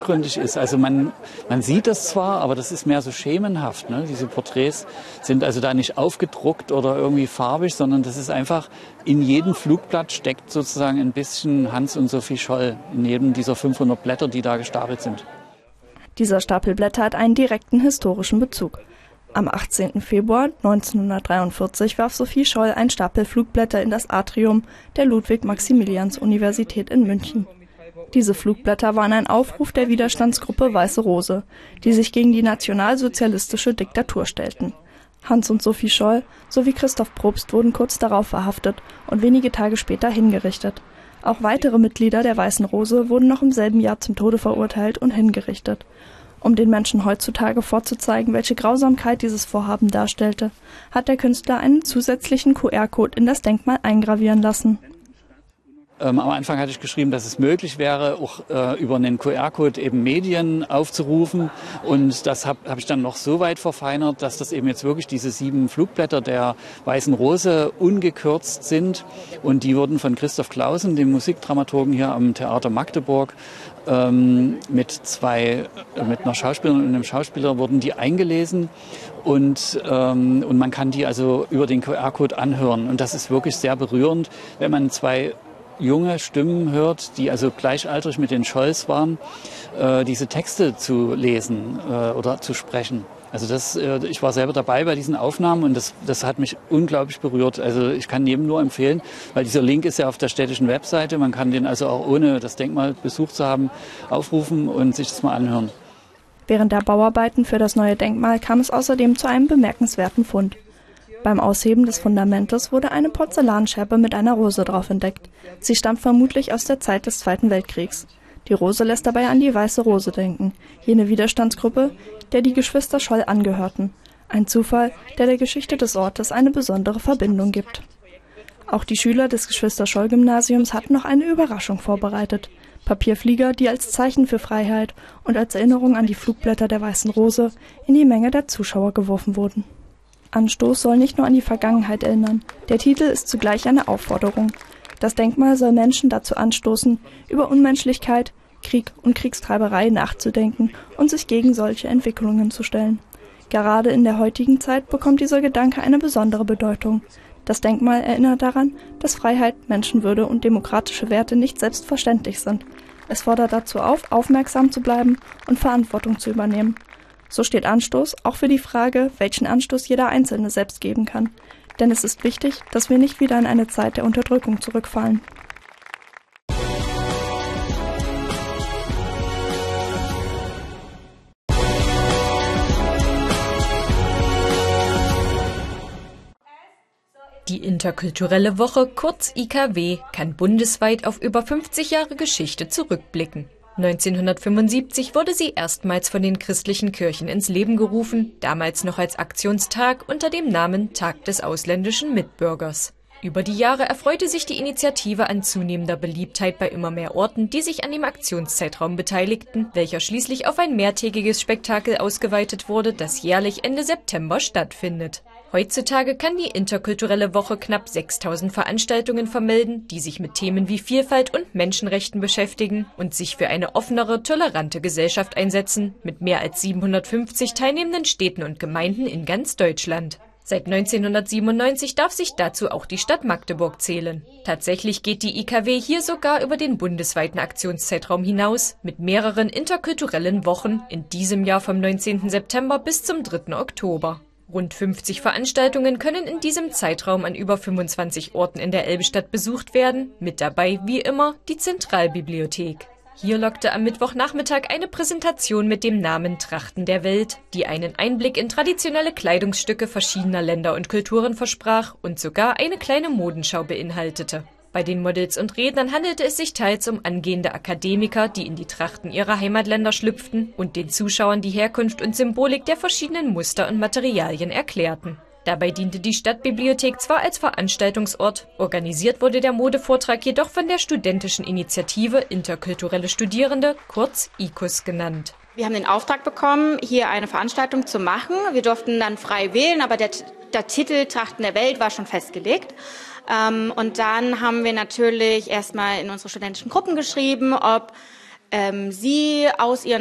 gründig ist. Also man sieht das zwar, aber das ist mehr so schemenhaft. Ne? Diese Porträts sind also da nicht aufgedruckt oder irgendwie farbig, sondern das ist einfach, in jedem Flugblatt steckt sozusagen ein bisschen Hans und Sophie Scholl, in jedem dieser 500 Blätter, die da gestapelt sind. Dieser Stapel Blätter hat einen direkten historischen Bezug. Am 18. Februar 1943 warf Sophie Scholl einen Stapel Flugblätter in das Atrium der Ludwig-Maximilians-Universität in München. Diese Flugblätter waren ein Aufruf der Widerstandsgruppe Weiße Rose, die sich gegen die nationalsozialistische Diktatur stellten. Hans und Sophie Scholl sowie Christoph Probst wurden kurz darauf verhaftet und wenige Tage später hingerichtet. Auch weitere Mitglieder der Weißen Rose wurden noch im selben Jahr zum Tode verurteilt und hingerichtet. Um den Menschen heutzutage vorzuzeigen, welche Grausamkeit dieses Vorhaben darstellte, hat der Künstler einen zusätzlichen QR-Code in das Denkmal eingravieren lassen. Am Anfang hatte ich geschrieben, dass es möglich wäre, auch über einen QR-Code eben Medien aufzurufen. Und das hab ich dann noch so weit verfeinert, dass das eben jetzt wirklich diese 7 Flugblätter der Weißen Rose ungekürzt sind. Und die wurden von Christoph Clausen, dem Musikdramaturgen hier am Theater Magdeburg, mit einer Schauspielerin und einem Schauspieler wurden die eingelesen. Und man kann die also über den QR-Code anhören. Und das ist wirklich sehr berührend, wenn man 2 junge Stimmen hört, die also gleichaltrig mit den Scholls waren, diese Texte zu lesen oder zu sprechen. Also ich war selber dabei bei diesen Aufnahmen und das hat mich unglaublich berührt. Also ich kann jedem nur empfehlen, weil dieser Link ist ja auf der städtischen Webseite. Man kann den also auch ohne das Denkmal besucht zu haben aufrufen und sich das mal anhören. Während der Bauarbeiten für das neue Denkmal kam es außerdem zu einem bemerkenswerten Fund. Beim Ausheben des Fundamentes wurde eine Porzellanscherbe mit einer Rose drauf entdeckt. Sie stammt vermutlich aus der Zeit des Zweiten Weltkriegs. Die Rose lässt dabei an die Weiße Rose denken, jene Widerstandsgruppe, der die Geschwister Scholl angehörten. Ein Zufall, der der Geschichte des Ortes eine besondere Verbindung gibt. Auch die Schüler des Geschwister-Scholl-Gymnasiums hatten noch eine Überraschung vorbereitet. Papierflieger, die als Zeichen für Freiheit und als Erinnerung an die Flugblätter der Weißen Rose in die Menge der Zuschauer geworfen wurden. Anstoß soll nicht nur an die Vergangenheit erinnern. Der Titel ist zugleich eine Aufforderung. Das Denkmal soll Menschen dazu anstoßen, über Unmenschlichkeit, Krieg und Kriegstreiberei nachzudenken und sich gegen solche Entwicklungen zu stellen. Gerade in der heutigen Zeit bekommt dieser Gedanke eine besondere Bedeutung. Das Denkmal erinnert daran, dass Freiheit, Menschenwürde und demokratische Werte nicht selbstverständlich sind. Es fordert dazu auf, aufmerksam zu bleiben und Verantwortung zu übernehmen. So steht Anstoß auch für die Frage, welchen Anstoß jeder Einzelne selbst geben kann. Denn es ist wichtig, dass wir nicht wieder in eine Zeit der Unterdrückung zurückfallen. Die interkulturelle Woche, kurz IKW, kann bundesweit auf über 50 Jahre Geschichte zurückblicken. 1975 wurde sie erstmals von den christlichen Kirchen ins Leben gerufen, damals noch als Aktionstag unter dem Namen Tag des ausländischen Mitbürgers. Über die Jahre erfreute sich die Initiative an zunehmender Beliebtheit bei immer mehr Orten, die sich an dem Aktionszeitraum beteiligten, welcher schließlich auf ein mehrtägiges Spektakel ausgeweitet wurde, das jährlich Ende September stattfindet. Heutzutage kann die interkulturelle Woche knapp 6.000 Veranstaltungen vermelden, die sich mit Themen wie Vielfalt und Menschenrechten beschäftigen und sich für eine offenere, tolerante Gesellschaft einsetzen, mit mehr als 750 teilnehmenden Städten und Gemeinden in ganz Deutschland. Seit 1997 darf sich dazu auch die Stadt Magdeburg zählen. Tatsächlich geht die IKW hier sogar über den bundesweiten Aktionszeitraum hinaus, mit mehreren interkulturellen Wochen, in diesem Jahr vom 19. September bis zum 3. Oktober. Rund 50 Veranstaltungen können in diesem Zeitraum an über 25 Orten in der Elbstadt besucht werden. Mit dabei, wie immer, die Zentralbibliothek. Hier lockte am Mittwochnachmittag eine Präsentation mit dem Namen Trachten der Welt, die einen Einblick in traditionelle Kleidungsstücke verschiedener Länder und Kulturen versprach und sogar eine kleine Modenschau beinhaltete. Bei den Models und Rednern handelte es sich teils um angehende Akademiker, die in die Trachten ihrer Heimatländer schlüpften und den Zuschauern die Herkunft und Symbolik der verschiedenen Muster und Materialien erklärten. Dabei diente die Stadtbibliothek zwar als Veranstaltungsort, organisiert wurde der Modevortrag jedoch von der studentischen Initiative Interkulturelle Studierende, kurz IKUS genannt. Wir haben den Auftrag bekommen, hier eine Veranstaltung zu machen. Wir durften dann frei wählen, aber der Titel Trachten der Welt war schon festgelegt. Und dann haben wir natürlich erstmal in unsere studentischen Gruppen geschrieben, ob sie aus ihren